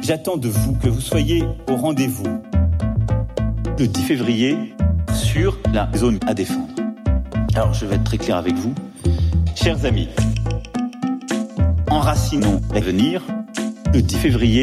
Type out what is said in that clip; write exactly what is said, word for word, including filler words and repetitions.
J'attends de vous que vous soyez au rendez-vous le dix février sur la zone à défendre. Alors, je vais être très clair avec vous. Chers amis, enracinons l'avenir le dix février